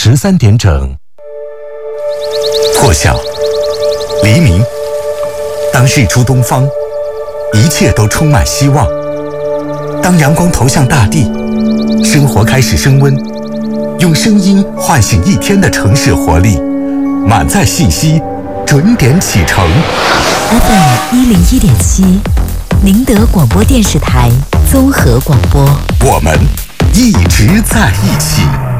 13点整。 破晓，黎明，当日出东方，一切都充满希望。当阳光投向大地，生活开始升温，用声音唤醒一天的城市活力，满载信息，准点启程。 FM101.7，宁德广播电视台综合广播， 我们一直在一起。